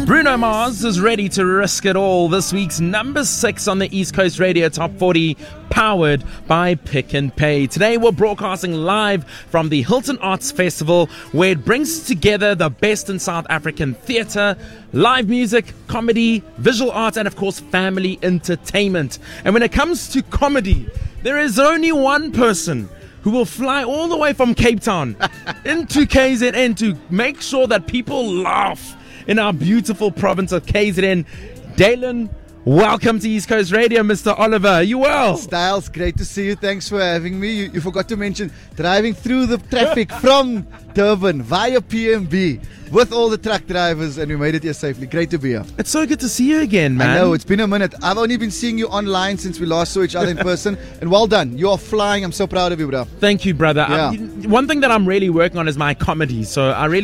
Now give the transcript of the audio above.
Bruno Mars is ready to risk it all. This week's number 6 on the East Coast Radio Top 40, powered by Pick n Pay. Today we're broadcasting live from the Hilton Arts Festival, where it brings together the best in South African theatre, live music, comedy, visual arts, and of course family entertainment. And when it comes to comedy, there is only one person who will fly all the way from Cape Town into KZN to make sure that people laugh in our beautiful province of KZN. Dalen, welcome to East Coast Radio, Mr. Oliver. Are you well? Styles, great to see you. Thanks for having me. You forgot to mention driving through the traffic from Durban via PMB with all the truck drivers, and we made it here safely. Great to be here. It's so good to see you again, man. I know, it's been a minute. I've only been seeing you online since we last saw each other in person, and well done. You are flying. I'm so proud of you, bro. Thank you, brother. Yeah. One thing that I'm really working on is my comedy, so I really